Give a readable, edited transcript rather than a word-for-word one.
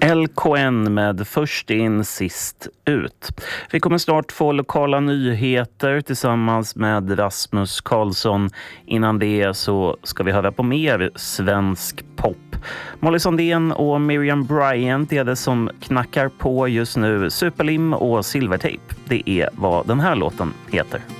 LKN med först in sist ut. Vi kommer snart få lokala nyheter tillsammans med Rasmus Karlsson. Innan det så ska vi höra på mer svensk pop. Molly Sandén och Miriam Bryant är det som knackar på just nu. Superlim och Silvertape, det är vad den här låten heter.